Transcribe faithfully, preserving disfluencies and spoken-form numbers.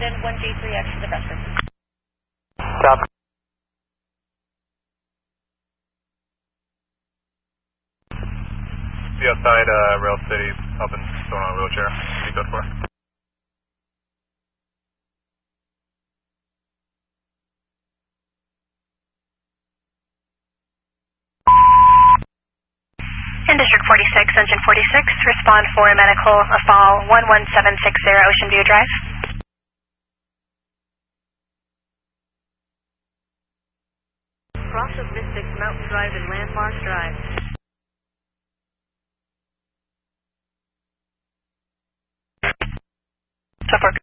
Ocean, one J three X to the restroom. Stop. Be outside uh, Rail City, up and going on a wheelchair. You go for. In District forty-six, Engine forty-six, respond for a medical, a fall, one one seven six zero Ocean View Drive. Cross of Mystics, Mountain Drive, and Landmark Drive. Suffolk